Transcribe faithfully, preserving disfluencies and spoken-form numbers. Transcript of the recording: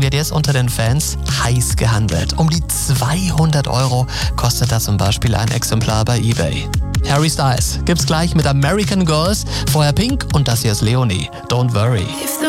Ja, der ist unter den Fans heiß gehandelt. Um die zweihundert Euro kostet da zum Beispiel ein Exemplar bei eBay. Harry Styles gibt's gleich mit American Girls, vorher Pink und das hier ist Leonie. Don't Worry. If the